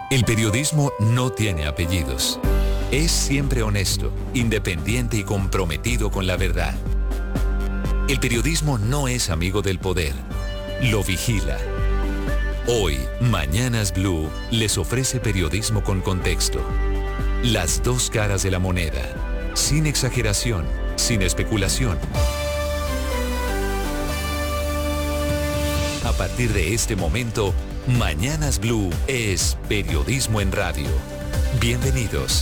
El periodismo no tiene apellidos. Es siempre honesto, independiente y comprometido con la verdad. El periodismo no es amigo del poder, lo vigila. Hoy, Mañanas Blue les ofrece periodismo con contexto. Las dos caras de la moneda, sin exageración, sin especulación. A partir de este momento, Mañanas Blue es periodismo en radio. Bienvenidos.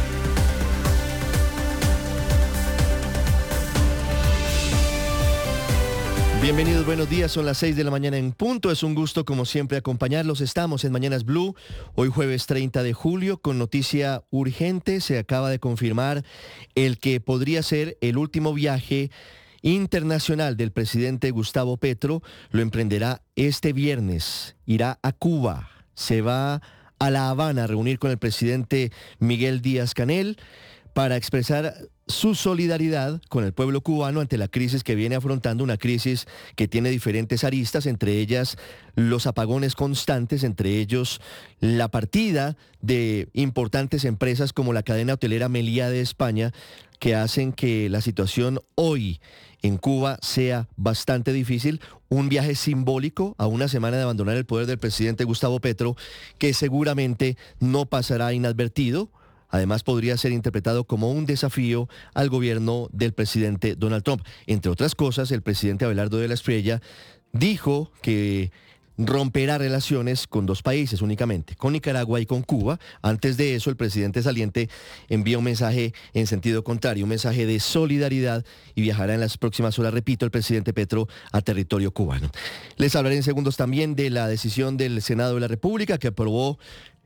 Bienvenidos, buenos días, son las 6 de la mañana en punto. Es un gusto, como siempre, acompañarlos. Estamos en Mañanas Blue, hoy jueves 30 de julio, con noticia urgente. Se acaba de confirmar el que podría ser el último viaje internacional del presidente Gustavo Petro. Lo emprenderá este viernes. Irá a Cuba. Se va a La Habana a reunir con el presidente Miguel Díaz-Canel para expresar su solidaridad con el pueblo cubano ante la crisis que viene afrontando, una crisis que tiene diferentes aristas, entre ellas los apagones constantes, entre ellos la partida de importantes empresas como la cadena hotelera Meliá de España, que hacen que la situación hoy en Cuba sea bastante difícil. Un viaje simbólico a una semana de abandonar el poder del presidente Gustavo Petro, que seguramente no pasará inadvertido. Además, podría ser interpretado como un desafío al gobierno del presidente Donald Trump. Entre otras cosas, el presidente Abelardo de la Espriella dijo que romperá relaciones con dos países únicamente, con Nicaragua y con Cuba. Antes de eso, el presidente saliente envía un mensaje en sentido contrario, un mensaje de solidaridad, y viajará en las próximas horas, repito, el presidente Petro a territorio cubano. Les hablaré en segundos también de la decisión del Senado de la República que aprobó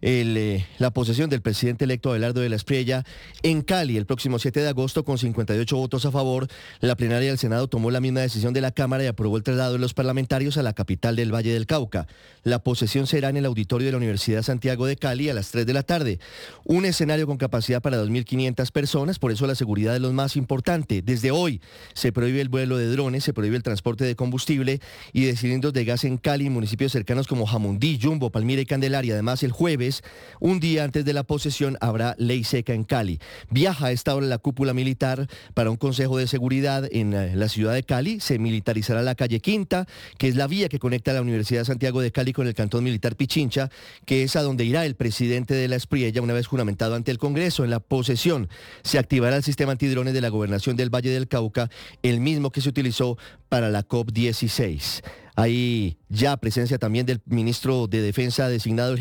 la posesión del presidente electo Abelardo de la Espriella en Cali el próximo 7 de agosto con 58 votos a favor. La plenaria del Senado tomó la misma decisión de la Cámara y aprobó el traslado de los parlamentarios a la capital del Valle del Cauca. La posesión será en el auditorio de la Universidad Santiago de Cali a las 3 de la tarde. Un escenario con capacidad para 2.500 personas, por eso la seguridad es lo más importante. Desde hoy se prohíbe el vuelo de drones, se prohíbe el transporte de combustible y de cilindros de gas en Cali y municipios cercanos como Jamundí, Yumbo, Palmira y Candelaria. Además, el jueves, un día antes de la posesión, habrá ley seca en Cali. Viaja a esta hora la cúpula militar para un consejo de seguridad en la ciudad de Cali. Se militarizará la calle Quinta, que es la vía que conecta la Universidad de Santiago de Cali con el cantón militar Pichincha, que es a donde irá el presidente de la Espriella una vez juramentado ante el Congreso. En la posesión se activará el sistema antidrones de la gobernación del Valle del Cauca, el mismo que se utilizó para la COP16. Hay ya presencia también del ministro de Defensa designado,